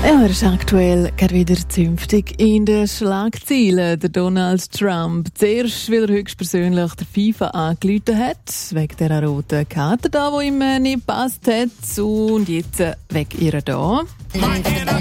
Ja, er ist aktuell gerade wieder zünftig in den Schlagzeilen. Der Donald Trump. Zuerst, weil er höchstpersönlich der FIFA angerufen hat, wegen dieser roten Karte da, die ihm nicht gepasst hat. Und jetzt wegen ihrer da.